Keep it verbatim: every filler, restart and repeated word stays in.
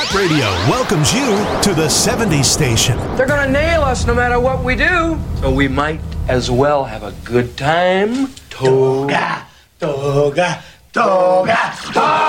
Talk Radio welcomes you to the seventies station. They're gonna nail us no matter what we do, so we might as well have a good time. Toga, toga, toga, toga.